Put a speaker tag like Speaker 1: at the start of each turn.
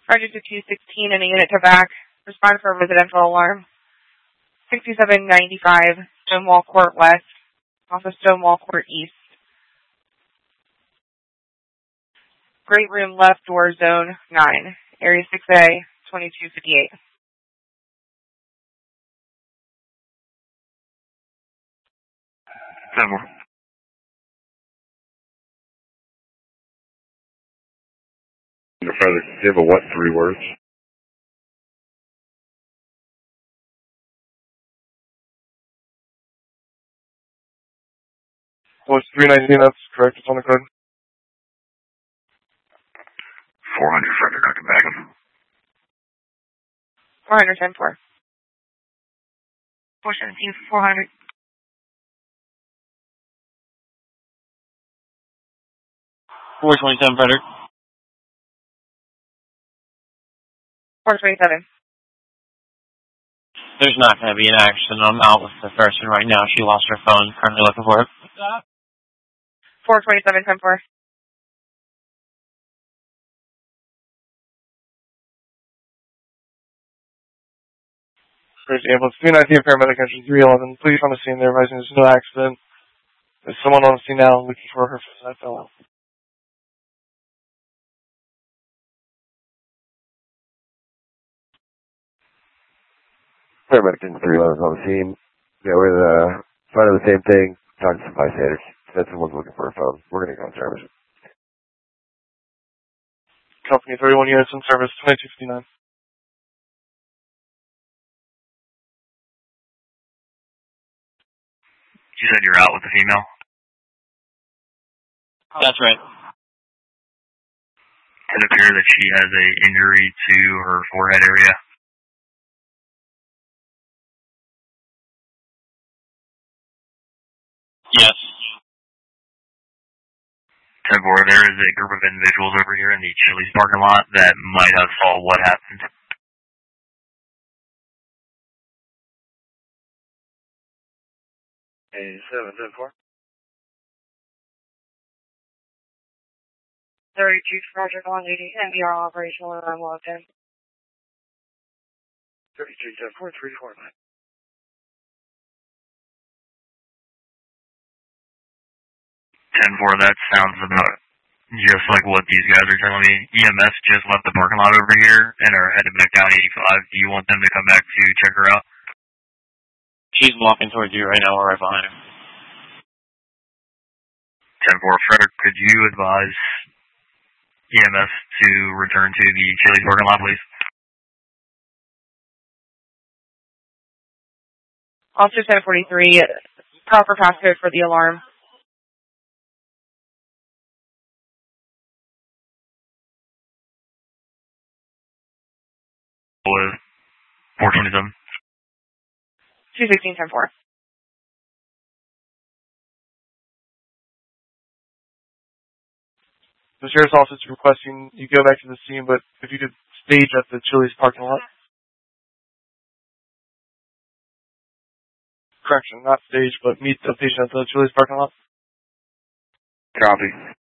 Speaker 1: Sergeant to 216 and a unit to back. Respond for a residential alarm. 6795 Stonewall Court West, off of Stonewall Court East. Great room left door zone 9, area 6A, 2258.
Speaker 2: Give a what, 3 words?
Speaker 3: So it's 319, that's correct, it's on the code.
Speaker 2: 400, Frederick, I can back him.
Speaker 1: 410 4. 417 400.
Speaker 4: 427, Frederick.
Speaker 1: 427.
Speaker 4: There's not going to be an accident. I'm out with the person right now. She lost her phone. Currently looking for it.
Speaker 1: 427 10 4.
Speaker 3: First ambulance, 319 paramedic entry 311. Please on the scene. They're advising there's no accident. There's someone on the scene now looking for her fellow.
Speaker 2: Paramedic in 311 on the scene. Yeah, we're finding the same thing. Talking to some bystanders. Said someone's looking for a phone. We're going to go on service.
Speaker 3: Company 31 units in service, 2259.
Speaker 5: You said you're out with the female?
Speaker 4: That's right.
Speaker 5: It appears that she has an injury to her forehead area.
Speaker 4: Yes.
Speaker 5: 10-4, there is a group of individuals over here in the Chili's parking lot that might have saw what happened.
Speaker 2: Hey, 7-4.
Speaker 1: 32 Project 180, NBR operational and I'm logged in.
Speaker 2: 33-4, 3-4, 9.
Speaker 5: 10-4, that sounds about just like what these guys are telling me. EMS just left the parking lot over here and are headed back down 85. Do you want them to come back to check her out?
Speaker 4: She's walking towards you right now. We're right behind her.
Speaker 5: 10-4, Frederick, could you advise EMS to return to the Chili's parking lot, please?
Speaker 1: Officer 1043, proper passcode for the alarm.
Speaker 5: With 427.
Speaker 1: 216 10 4.
Speaker 3: The sheriff's office is requesting you go back to the scene, but if you could stage at the Chili's parking lot. Correction, not stage, but meet the patient at the Chili's parking lot.
Speaker 2: Copy.